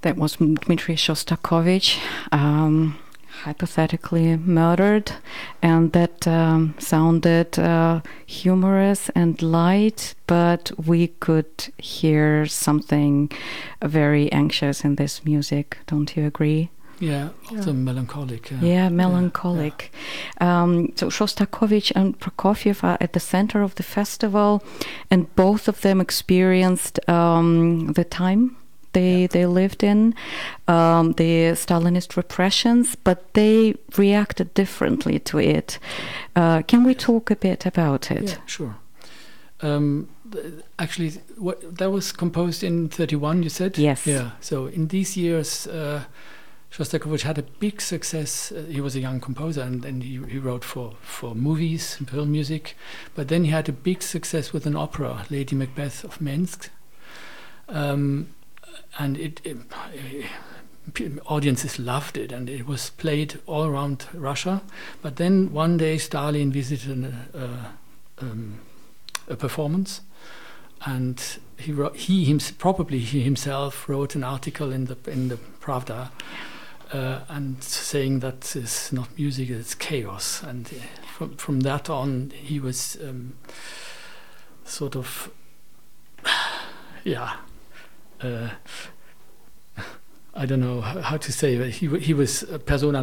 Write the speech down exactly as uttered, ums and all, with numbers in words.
that was Dmitri Shostakovich, um, hypothetically murdered, and that um, sounded uh, humorous and light, but we could hear something very anxious in this music. Don't you agree? Yeah, also yeah. melancholic. Yeah, yeah melancholic. Yeah. Um, so Shostakovich and Prokofiev are at the center of the festival, and both of them experienced um, the time they yeah. they lived in, um, the Stalinist repressions, but they reacted differently to it. Uh, can we talk a bit about it? Yeah, sure. Um, th- actually, what that was composed in thirty-one, you said? Yes. Yeah. So in these years, uh, Shostakovich had a big success. Uh, he was a young composer, and, and he, he wrote for, for movies, film music. But then he had a big success with an opera, Lady Macbeth of Minsk. Um, and it, it, it audiences loved it, and it was played all around Russia. But then one day Stalin visited a, a, um, a performance, and he wrote, he hims, probably he himself wrote an article in the in the Pravda. Uh, and saying that it's not music, it's chaos. And uh, from from that on, he was um, sort of, yeah, uh, I don't know how to say, but he he was a persona